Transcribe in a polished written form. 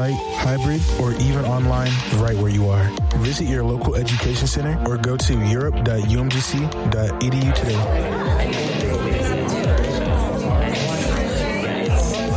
on-site, hybrid, or even online right where you are. Visit your local education center or go to europe.umgc.edu today.